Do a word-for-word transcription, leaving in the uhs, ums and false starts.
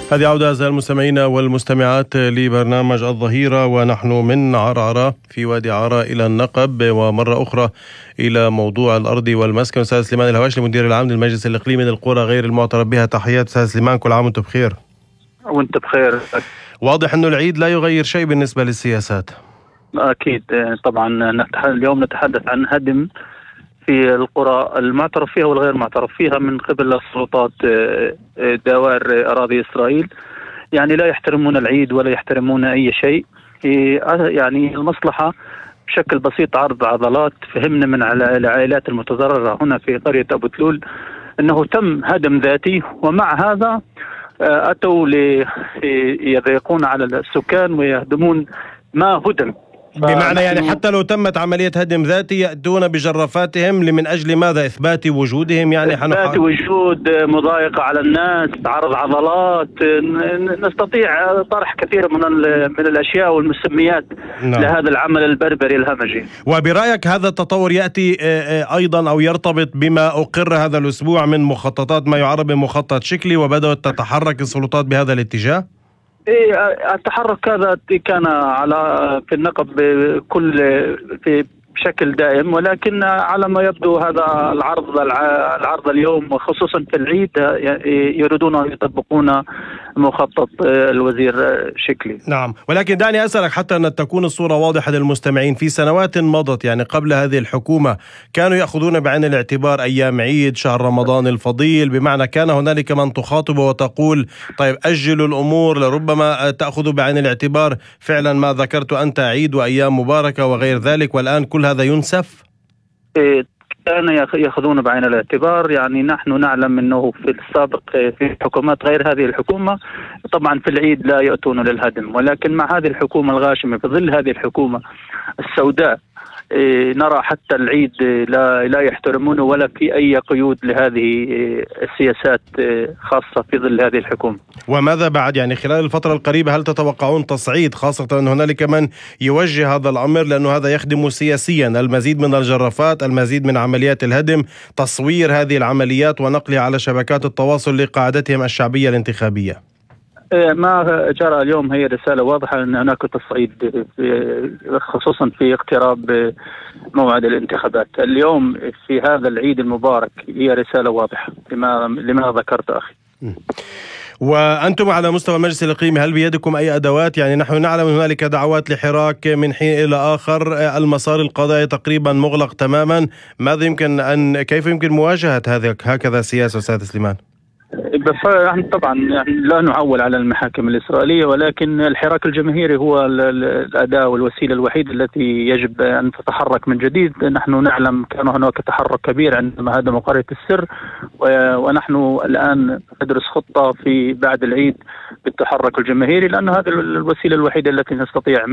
هذه عودة أعزائي المستمعين والمستمعات لبرنامج الظهيرة، ونحن من عرعرة في وادي عارة إلى النقب، ومرة أخرى إلى موضوع الأرض والمسكن. أستاذ سليمان الهواشلي مدير العام للمجلس الإقليمي للقرى غير المعترف بها، تحيات أستاذ سليمان، كل عام وأنت بخير. وأنت بخير. واضح أنه العيد لا يغير شيء بالنسبة للسياسات. أكيد طبعا. اليوم نتحدث عن هدم في القرى المعترف فيها والغير معترف فيها من قبل السلطات دوائر أراضي إسرائيل. يعني لا يحترمون العيد ولا يحترمون أي شيء. يعني المصلحة بشكل بسيط عرض عضلات. فهمنا من العائلات المتضررة هنا في قرية أبو تلول أنه تم هدم ذاتي، ومع هذا أتوا ليضيقون على السكان ويهدمون ما هدم. بمعنى يعني حتى لو تمت عملية هدم ذاتي يأتون بجرافاتهم من أجل ماذا؟ إثبات وجودهم يعني. إثبات وجود، مضايقة على الناس، عرض عضلات. نستطيع طرح كثير من من الأشياء والمسميات نعم. لهذا العمل البربري الهمجي. وبرأيك هذا التطور يأتي أيضا أو يرتبط بما أقر هذا الأسبوع من مخططات ما يعرف بمخطط شكلي، وبدأت تتحرك السلطات بهذا الاتجاه؟ إيه، التحرك هذا كان على في النقب كل في بشكل دائم، ولكن على ما يبدو هذا العرض العرض اليوم وخصوصا في العيد يريدون أن يطبقون مخطط الوزير شكلي. نعم، ولكن دعني أسألك حتى أن تكون الصورة واضحة للمستمعين. في سنوات مضت يعني قبل هذه الحكومة كانوا يأخذون بعين الاعتبار أيام عيد، شهر رمضان الفضيل، بمعنى كان هنالك من تخاطب وتقول طيب أجلوا الأمور، لربما تأخذوا بعين الاعتبار فعلا ما ذكرت أنت، عيد وأيام مباركة وغير ذلك، والآن كل هذا ينسف؟ كان يأخذون بعين الاعتبار. يعني نحن نعلم أنه في السابق في حكومات غير هذه الحكومة طبعا في العيد لا يأتون للهدم، ولكن مع هذه الحكومة الغاشمة في ظل هذه الحكومة السوداء نرى حتى العيد لا لا يحترمونه ولا في أي قيود لهذه السياسات خاصة في ظل هذه الحكومة. وماذا بعد يعني خلال الفترة القريبة؟ هل تتوقعون تصعيد، خاصة أن هنالك من يوجه هذا الأمر لأنه هذا يخدم سياسيا المزيد من الجرافات، المزيد من عمليات الهدم، تصوير هذه العمليات ونقلها على شبكات التواصل لقاعدتهم الشعبية الانتخابية؟ ما جرى اليوم هي رسالة واضحة أن هناك تصعيد خصوصا في اقتراب موعد الانتخابات. اليوم في هذا العيد المبارك هي رسالة واضحة لما, لما ذكرت أخي. وأنتم على مستوى المجلس الإقليمي هل بيدكم أي أدوات؟ يعني نحن نعلم هنالك دعوات لحراك من حين إلى آخر، المسار القضائي تقريبا مغلق تماما. ماذا يمكن أن كيف يمكن مواجهة هذا هكذا سياسة أستاذ سليمان؟ طبعا لا نعول على المحاكم الإسرائيلية، ولكن الحراك الجماهيري هو الأداة والوسيلة الوحيدة التي يجب أن تتحرك من جديد. نحن نعلم كان هناك تحرك كبير عندما هدموا قرية السر، ونحن الآن ندرس خطة في بعد العيد بالتحرك الجماهيري، لأن هذه الوسيلة الوحيدة التي نستطيع